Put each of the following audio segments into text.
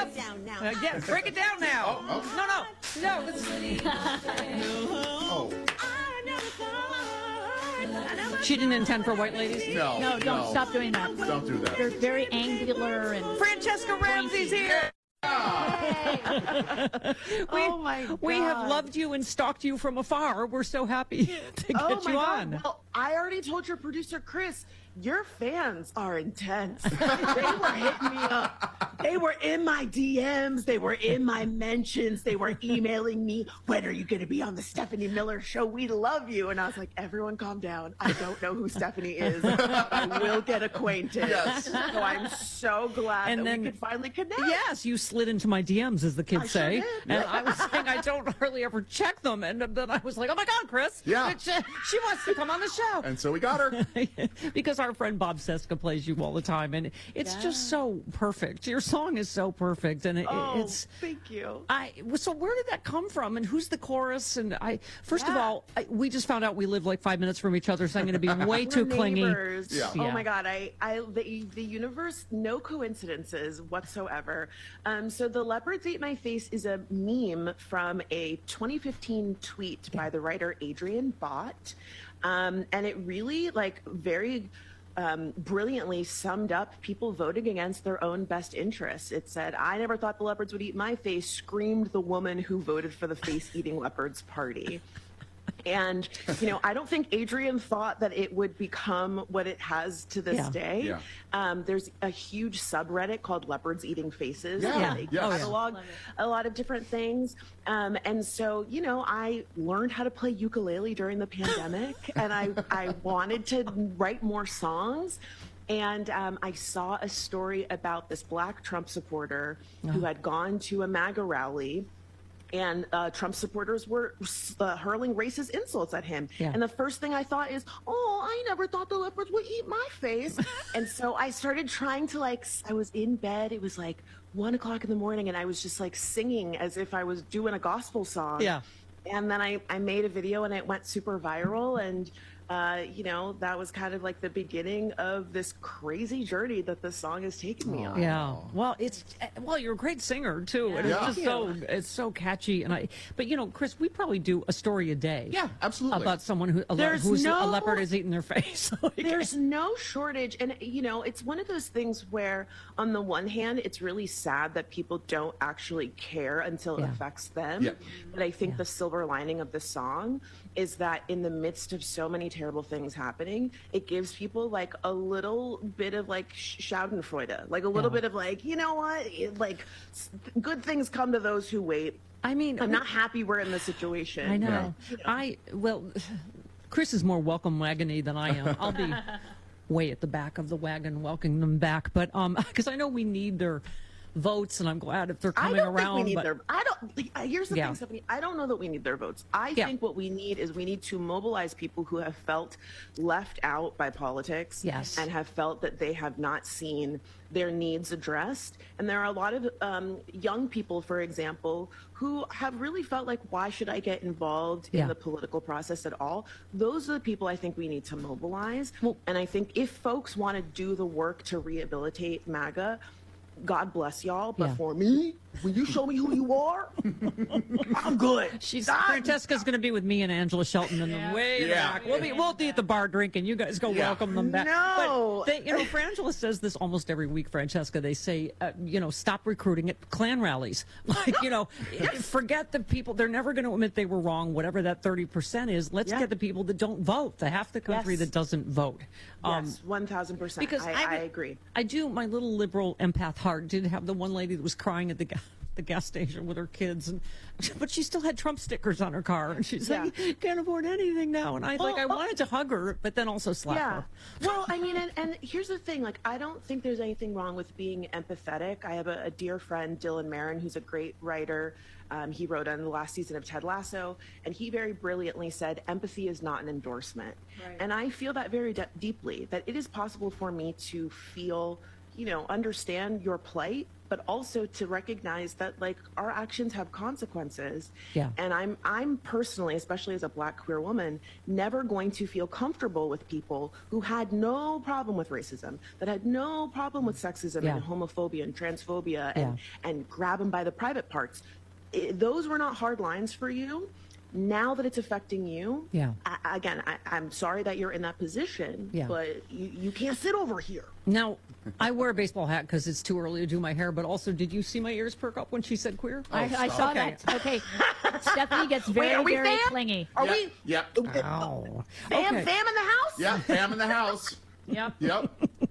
enough. Down now. Yeah, break it down now. No. Oh. She didn't intend for white ladies. No, don't stop doing that. Don't do that. They're very angular and Francesca Ramsey's here. Oh my God. We have loved you and stalked you from afar. We're so happy to get you on. Well, I already told your producer Chris, your fans are intense. They were hitting me up. They were in my DMs. They were in my mentions. They were emailing me, when are you going to be on the Stephanie Miller show? We love you. And I was like, everyone calm down. I don't know who Stephanie is. I will get acquainted. Yes. So I'm so glad that we could finally connect. Yes, you slid into my DMs, as the kids say. Sure did. And I was saying I don't hardly ever check them. And then I was like, oh my God, Chris. Yeah. She wants to come on the show. And so we got her. Because our friend Bob Seska plays you all the time. And it's just so perfect. Your song is so perfect. And it's. Thank you. So where did that come from? And who's the chorus? And first of all, we just found out we live like 5 minutes from each other. So I'm going to be way too clingy. Neighbors. Yeah. Oh my God. The universe, no coincidences whatsoever. So the leopards ate my face is a meme from a 2015 tweet by the writer Adrian Bott. And it really very brilliantly summed up people voting against their own best interests. It said, I never thought the leopards would eat my face, screamed the woman who voted for the face-eating leopards party. And, I don't think Adrian thought that it would become what it has to this day. Yeah. There's a huge subreddit called Leopards Eating Faces. Yeah. They Yes. catalog a lot of different things. And so, I learned how to play ukulele during the pandemic, and I wanted to write more songs. And I saw a story about this Black Trump supporter who had gone to a MAGA rally. And Trump supporters were hurling racist insults at him. Yeah. And the first thing I thought is, I never thought the leopards would eat my face. And so I started trying to I was in bed. It was 1 o'clock in the morning. And I was just singing as if I was doing a gospel song. Yeah. And then I made a video and it went super viral. And that was kind of the beginning of this crazy journey that the song has taken me on. Yeah. Well, you're a great singer too. And it's just it's so catchy. And but Chris, we probably do a story a day. Yeah, absolutely. About someone who's a leopard is eating their face. There's no shortage. And, it's one of those things where on the one hand, it's really sad that people don't actually care until it affects them. Yeah. But I think the silver lining of the song is that in the midst of so many terrible things happening, it gives people a little bit of schadenfreude, a little bit of you know what, good things come to those who wait. I mean, I'm not happy we're in this situation. I know. Well, Chris is more welcome wagony than I am. I'll be way at the back of the wagon welcoming them back, but because I know we need their votes, and I'm glad if they're coming around. Here's the thing, Stephanie. I don't know that we need their votes. I think what we need is we need to mobilize people who have felt left out by politics and have felt that they have not seen their needs addressed. And there are a lot of young people, for example, who have really felt why should I get involved in the political process at all? Those are the people I think we need to mobilize. And I think if folks want to do the work to rehabilitate MAGA, God bless y'all, but for me, when you show me who you are, I'm good. Francesca's going to be with me and Angela Shelton in the way back. We'll be at the bar drinking. You guys go welcome them back. No. But Frangela says this almost every week, Francesca. They say, stop recruiting at Klan rallies. Forget the people. They're never going to admit they were wrong, whatever that 30% is. Let's get the people that don't vote, the half the country that doesn't vote. Yes, 1,000%. Because I agree. I do. My little liberal empath heart did have the one lady that was crying at the gas station with her kids, but she still had Trump stickers on her car, and she's like, can't afford anything now. And I wanted to hug her, but then also slap her. Well, I mean, and here's the thing, I don't think there's anything wrong with being empathetic. I have a dear friend, Dylan Marin, who's a great writer. He wrote on the last season of Ted Lasso, and he very brilliantly said, empathy is not an endorsement. Right. And I feel that very deeply, that it is possible for me to feel understand your plight, but also to recognize that like our actions have consequences. Yeah. And I'm personally, especially as a Black queer woman, never going to feel comfortable with people who had no problem with racism, that had no problem with sexism Yeah. and homophobia and transphobia Yeah. and grab them by the private parts. Those were not hard lines for you. Now that it's affecting you, Yeah. I'm sorry that you're in that position, Yeah. but you can't sit over here. Now, I wear a baseball hat because it's too early to do my hair, but also, did you see my ears perk up when she said queer? I saw Okay. that. Okay. Stephanie gets very, Wait, are we very fam? clingy. Are Yeah, we? yeah. Ow. Fam Okay. in the house? Yeah, Pam in the house. Yep. Yep.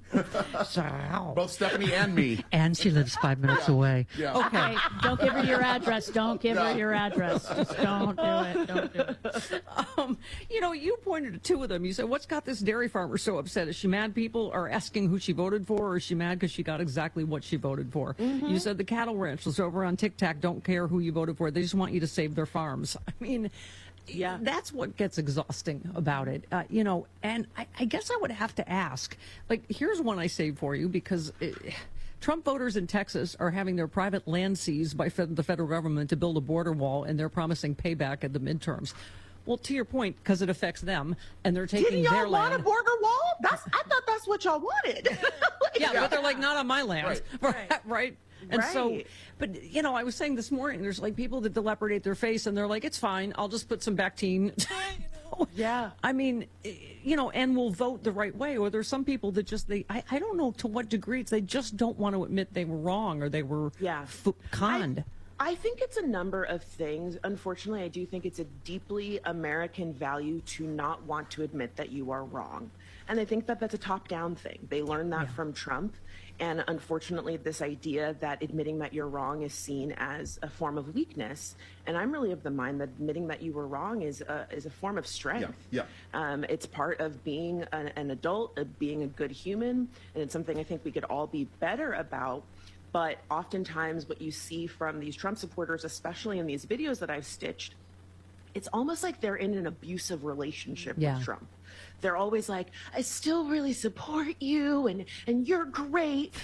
Ow. Both Stephanie and me. And she lives 5 minutes away. Yeah. Okay. Okay, don't give her your address. Don't give her your address. Just don't do it. Don't do it. You pointed to two of them. You said, what's got this dairy farmer so upset? Is she mad people are asking who she voted for, or is she mad because she got exactly what she voted for? You said the cattle ranchers over on TikTok don't care who you voted for. They just want you to save their farms. I mean, Yeah. that's what gets exhausting about it. And I guess I would have to ask, like, here's one I saved for you because Trump voters in Texas are having their private land seized by the federal government to build a border wall, and they're promising payback at the midterms. Well, to your point, because it affects them, and they're taking Didn't their y'all want a land. border wall? I thought that's what y'all wanted. Yeah, but they're like, not on my land. Right. Right. And so, Right. but I was saying this morning, there's like people that deprecate their face and they're like, it's fine, I'll just put some Bactine. Yeah. I mean, and will vote the right way. Or there's some people that just, I don't know to what degree they just don't want to admit they were wrong or they were Yeah. conned. I think it's a number of things. Unfortunately, I do think it's a deeply American value to not want to admit that you are wrong. And I think that that's a top-down thing. They learned that from Trump. And unfortunately, this idea that admitting that you're wrong is seen as a form of weakness. And I'm really of the mind that admitting that you were wrong is a form of strength. Yeah, It's part of being an adult, of being a good human. And it's something I think we could all be better about. But oftentimes what you see from these Trump supporters, especially in these videos that I've stitched, it's almost like they're in an abusive relationship Yeah. with Trump. They're always like, I still really support you and you're great.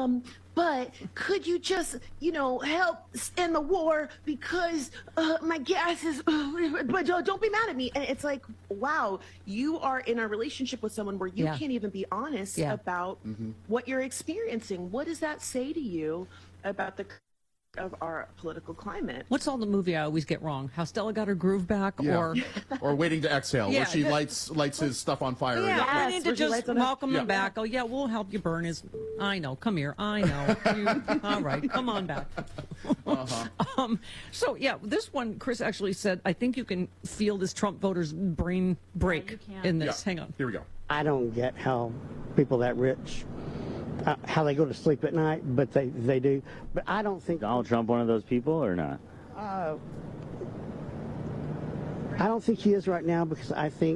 But could you just, help end the war because my gas is, but don't be mad at me. And it's like, wow, you are in a relationship with someone where you Yeah. can't even be honest Yeah. about what you're experiencing. What does that say to you about the of our political climate? What's all the movie I always get wrong? How Stella got her groove back, Yeah. or Or Waiting to Exhale, Yeah. where she lights his stuff on fire. yeah, Yes, we need to where she just lights on welcome Yeah. him back. Oh yeah, we'll help you burn his. I know. Come here. I know. All right, come on back. So yeah, this one, Chris actually said, I think you can feel this Trump voters' brain break you can. in Yeah. this. Hang on. Here we go. I don't get how people that rich, how they go to sleep at night, but they do. But I don't think Donald Trump one of those people or not? I don't think he is right now because I think,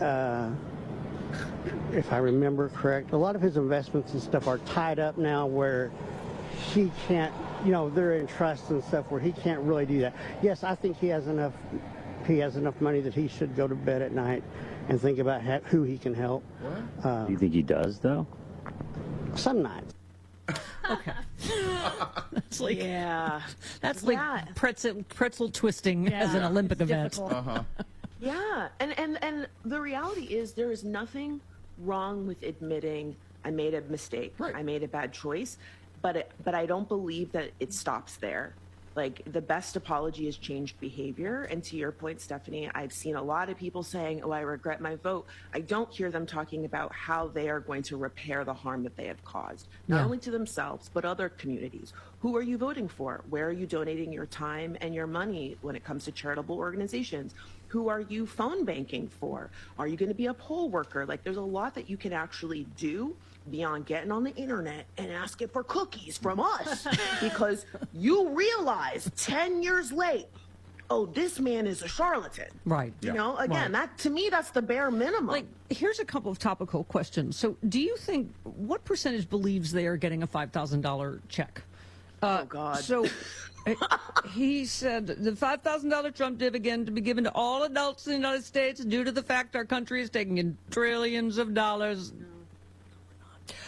if I remember correct, a lot of his investments and stuff are tied up now where he can't, they're in trust and stuff where he can't really do that. Yes, I think he has enough money that he should go to bed at night and think about who he can help. Do you think he does, though? Some nights. Okay. That's like Yeah. Yeah. pretzel twisting as an Yeah, Olympic it's event. difficult. Yeah, and the reality is there is nothing wrong with admitting I made a mistake, Right. I made a bad choice, but I don't believe that it stops there. Like, the best apology is changed behavior. And to your point, Stephanie, I've seen a lot of people saying, oh, I regret my vote. I don't hear them talking about how they are going to repair the harm that they have caused, not Yeah. only to themselves, but other communities. Who are you voting for? Where are you donating your time and your money when it comes to charitable organizations? Who are you phone banking for? Are you going to be a poll worker? Like, there's a lot that you can actually do beyond getting on the internet and asking for cookies from us because you realize 10 years late, oh, this man is a charlatan. Right. You know, again, that to me, that's the bare minimum. Like, here's a couple of topical questions. So, do you think what percentage believes they are getting a $5,000 check? oh, God. So, he said the $5,000 Trump dividend to be given to all adults in the United States due to the fact our country is taking in trillions of dollars.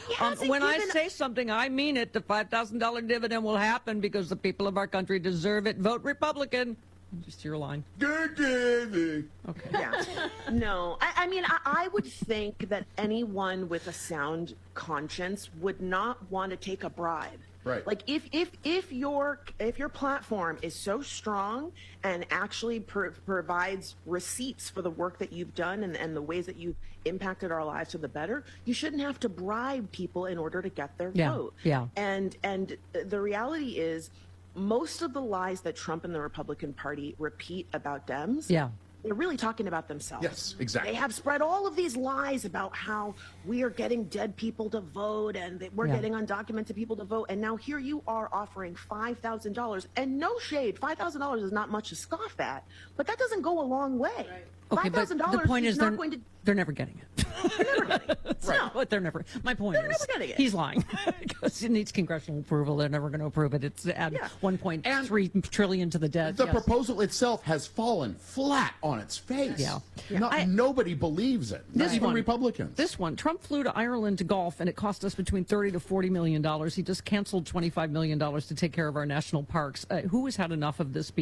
hasn't When I given- say something, I mean it. The $5,000 dividend will happen because the people of our country deserve it. Vote Republican. Just your line. Okay. Yeah. No, I mean, I would think that anyone with a sound conscience would not want to take a bribe. Right. Like if your platform is so strong and actually provides receipts for the work that you've done and the ways that you've impacted our lives for the better, you shouldn't have to bribe people in order to get their vote. Yeah. And the reality is, most of the lies that Trump and the Republican Party repeat about Dems, they're really talking about themselves. Yes, exactly. They have spread all of these lies about how we are getting dead people to vote and that we're getting undocumented people to vote. And now here you are offering $5,000. And no shade, $5,000 is not much to scoff at, but that doesn't go a long way. Right. Okay, but the point is they're never getting it. They're never getting it. Right. No. But they're never. My point They're is, never getting it. he's lying because it needs congressional approval. They're never going to approve it. It's add 1.3 trillion to the debt. The proposal itself has fallen flat on its face. Yeah. Nobody believes it. Not even Republicans. This one, Trump flew to Ireland to golf, and it cost us between $30 to $40 million. He just canceled $25 million to take care of our national parks. Who has had enough of this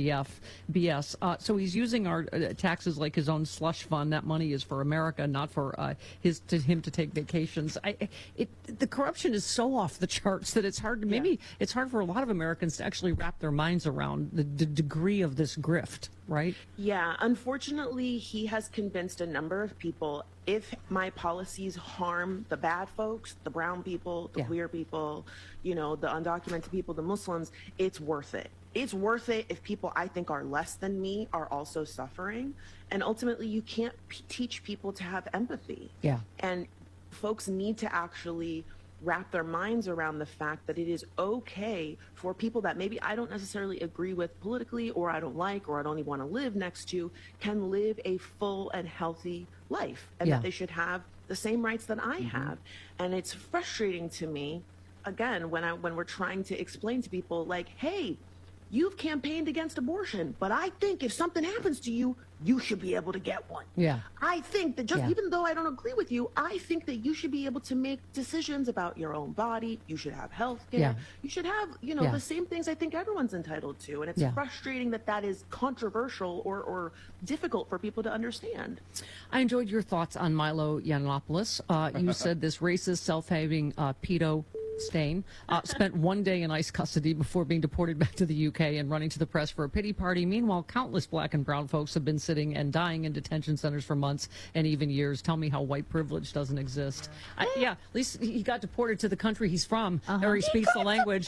BS? So he's using our taxes like his own slush fund. That money is for America, not for him to take vacations. The corruption is so off the charts that it's hard to it's hard for a lot of Americans to actually wrap their minds around the degree of this grift, right? Yeah, unfortunately, he has convinced a number of people, if my policies harm the bad folks, the brown people, the queer people, the undocumented people, the Muslims, it's worth it. It's worth it if people I think are less than me are also suffering. And ultimately, you can't teach people to have empathy. Yeah. And folks need to actually wrap their minds around the fact that it is okay for people that maybe I don't necessarily agree with politically, or I don't like, or I don't even want to live next to, can live a full and healthy life, and that they should have the same rights that I have. And it's frustrating to me, again, when we're trying to explain to people, like, hey, you've campaigned against abortion, but I think if something happens to you, you should be able to get one. Yeah. I think that even though I don't agree with you, I think that you should be able to make decisions about your own body. You should have health care. Yeah. You should have, the same things I think everyone's entitled to. And it's frustrating that is controversial or difficult for people to understand. I enjoyed your thoughts on Milo Yiannopoulos. You said this racist, self-hating pedo Stain spent one day in ICE custody before being deported back to the UK and running to the press for a pity party. Meanwhile, countless black and brown folks have been sitting and dying in detention centers for months and even years. Tell me how white privilege doesn't exist. At least he got deported to the country he's from, or he speaks the language.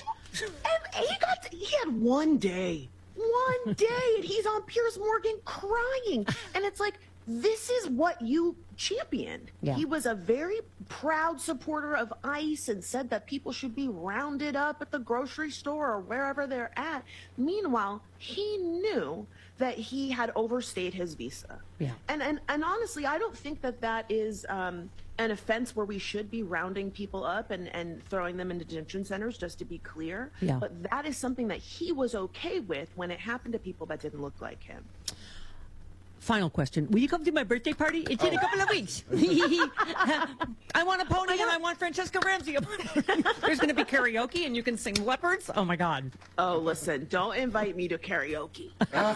And he had one day, and he's on Piers Morgan crying. And it's like, this is what you championed. Yeah. He was a very proud supporter of ICE and said that people should be rounded up at the grocery store or wherever they're at. Meanwhile, he knew that he had overstayed his visa. Yeah. And honestly, I don't think that is an offense where we should be rounding people up and throwing them into detention centers, just to be clear. Yeah. But that is something that he was okay with when it happened to people that didn't look like him. Final question. Will you come to my birthday party? It's in a couple of weeks. I want a pony and I want Francesca Ramsey. There's going to be karaoke and you can sing Leopards. Oh, my God. Oh, listen, don't invite me to karaoke.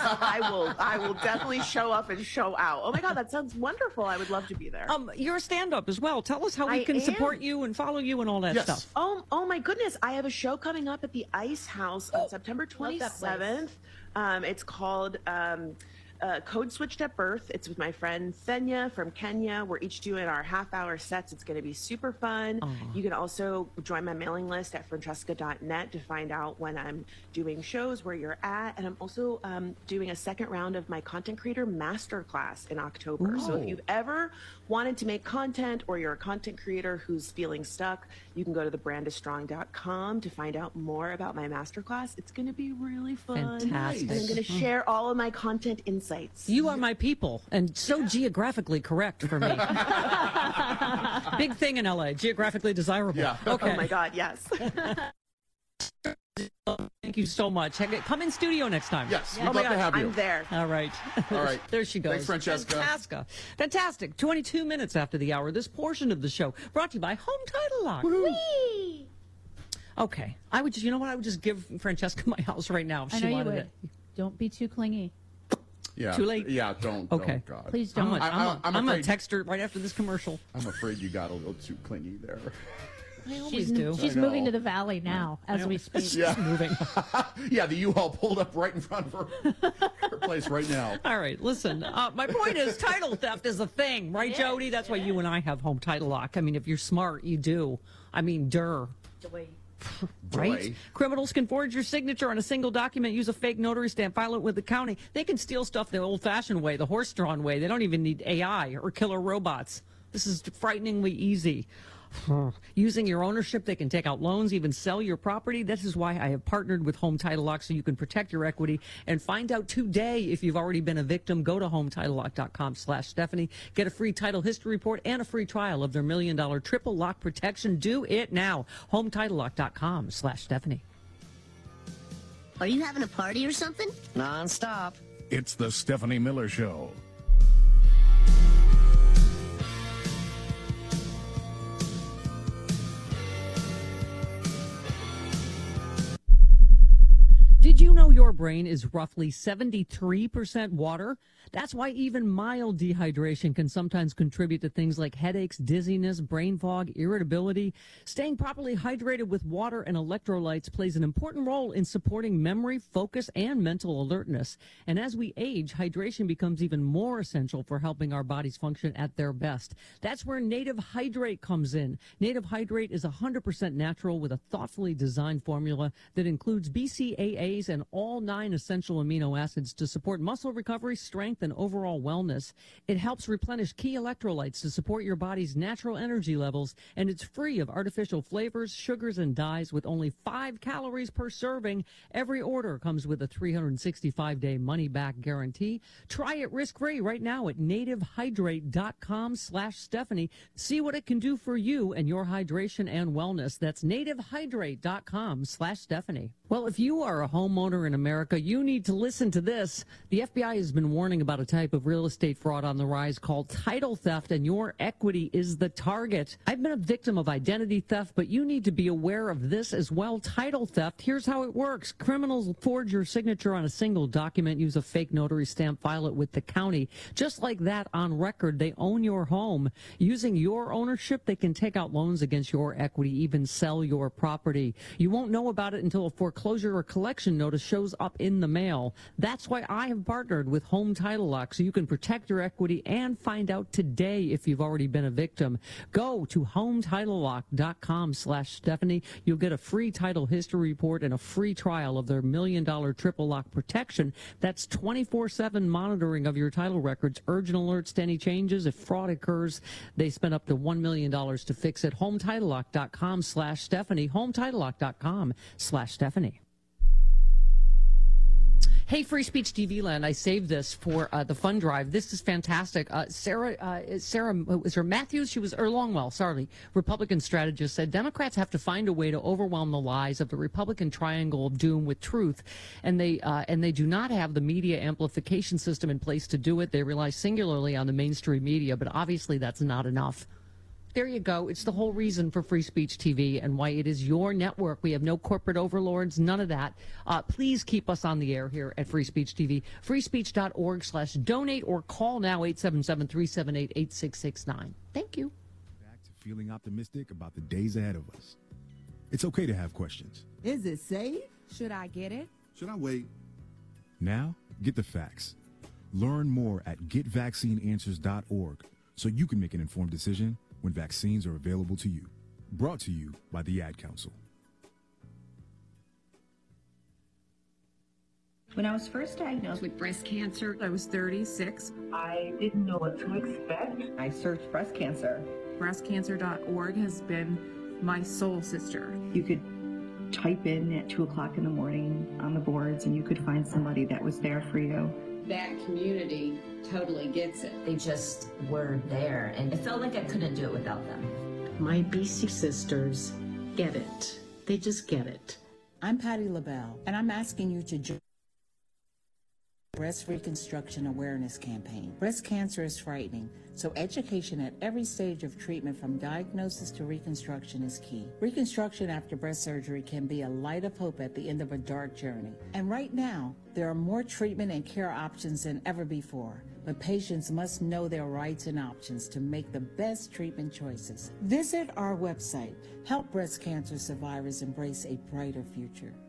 I will definitely show up and show out. Oh, my God, that sounds wonderful. I would love to be there. You're a stand-up as well. Tell us how we can support you and follow you and all that stuff. Oh, my goodness. I have a show coming up at the Ice House on September 27th. It's called... Code Switched at Birth. It's with my friend Thenya from Kenya. We're each doing our half-hour sets. It's going to be super fun. You can also join my mailing list at francesca.net to find out when I'm doing shows, where you're at. And I'm also doing a second round of my content creator masterclass in October. Ooh. So if you've ever wanted to make content, or you're a content creator who's feeling stuck, you can go to thebrandisstrong.com to find out more about my masterclass. It's going to be really fun. Fantastic. And I'm going to share all of my content insights. You are my people, and so geographically correct for me. Big thing in LA, geographically desirable. Yeah. Okay. Oh my God, yes. Thank you. you so much. Come in studio next time. Yes, Oh we'd my love to gosh, have you. I'm there. All right. All right. There she goes. Thanks, Francesca. Fantastic. 22 minutes after the hour. This portion of the show brought to you by Home Title Lock. Whee! Okay. I would just give Francesca my house right now if I she know you wanted would. it. Don't be too clingy. Yeah. Too late? Yeah, don't. Okay. God. Please I'm don't. going to text her right after this commercial. I'm afraid you got a little too clingy there. I always do. She's I know. moving to the valley now as we speak. Yeah. Moving. Yeah, the U-Haul pulled up right in front of her place right now. All right, listen. My point is title theft is a thing, right, Jody? That's why you and I have Home Title Lock. I mean, if you're smart, you do. I mean, right? Joy. Criminals can forge your signature on a single document, use a fake notary stamp, file it with the county. They can steal stuff the old-fashioned way, the horse-drawn way. They don't even need AI or killer robots. This is frighteningly easy. Using your ownership, they can take out loans, even sell your property. This is why I have partnered with Home Title Lock so you can protect your equity and find out today if you've already been a victim. Go to HometitleLock.com/Stephanie. Get a free title history report and a free trial of their $1 million triple lock protection. Do it now. HometitleLock.com/Stephanie. Are you having a party or something? Non-stop. It's the Stephanie Miller Show. Did you know your brain is roughly 73% water? That's why even mild dehydration can sometimes contribute to things like headaches, dizziness, brain fog, irritability. Staying properly hydrated with water and electrolytes plays an important role in supporting memory, focus, and mental alertness. And as we age, hydration becomes even more essential for helping our bodies function at their best. That's where Native Hydrate comes in. Native Hydrate is 100% natural with a thoughtfully designed formula that includes BCAAs and all 9 essential amino acids to support muscle recovery, strength, and overall wellness. It helps replenish key electrolytes to support your body's natural energy levels, and it's free of artificial flavors, sugars, and dyes with only 5 calories per serving. Every order comes with a 365-day money-back guarantee. Try it risk-free right now at nativehydrate.com/Stephanie. See what it can do for you and your hydration and wellness. That's nativehydrate.com/Stephanie. Well, if you are a homeowner in America, you need to listen to this. The FBI has been warning about a type of real estate fraud on the rise called title theft, and your equity is the target. I've been a victim of identity theft, but you need to be aware of this as well. Title theft, here's how it works. Criminals forge your signature on a single document, use a fake notary stamp, file it with the county. Just like that, on record, they own your home. Using your ownership, they can take out loans against your equity, even sell your property. You won't know about it until a foreclosure or collection notice shows up in the mail. That's why I have partnered with Home Title Lock so you can protect your equity and find out today if you've already been a victim. Go to HometitleLock.com/Stephanie. You'll get a free title history report and a free trial of their $1 million triple lock protection. That's 24/7 monitoring of your title records, urgent alerts to any changes. If fraud occurs, they spend up to $1 million to fix it. HometitleLock.com/Stephanie. HometitleLock.com/Stephanie. Hey, Free Speech TV Land, I saved this for the fund drive. This is fantastic. Sarah was her Matthews? Longwell, sorry, Republican strategist, said Democrats have to find a way to overwhelm the lies of the Republican triangle of doom with truth, and they do not have the media amplification system in place to do it. They rely singularly on the mainstream media, but obviously that's not enough. There you go. It's the whole reason for Free Speech TV and why it is your network. We have no corporate overlords, none of that. Please keep us on the air here at Free Speech TV. freespeech.org/donate or call now 877-378-8669. Thank you. Back to feeling optimistic about the days ahead of us. It's okay to have questions. Is it safe? Should I get it? Should I wait? Now, get the facts. Learn more at getvaccineanswers.org so you can make an informed decision when vaccines are available to you. Brought to you by the Ad Council. When I was first diagnosed with breast cancer, I was 36. I didn't know what to expect. I searched breast cancer. Breastcancer.org has been my soul sister. You could type in at 2 o'clock in the morning on the boards and you could find somebody that was there for you. That community totally gets it. They just were there, and it felt like I couldn't do it without them. My BC sisters get it. They just get it. I'm Patty LaBelle, and I'm asking you to join Breast Reconstruction Awareness Campaign. Breast cancer is frightening, so education at every stage of treatment from diagnosis to reconstruction is key. Reconstruction after breast surgery can be a light of hope at the end of a dark journey. And right now, there are more treatment and care options than ever before. But patients must know their rights and options to make the best treatment choices. Visit our website. Help breast cancer survivors embrace a brighter future.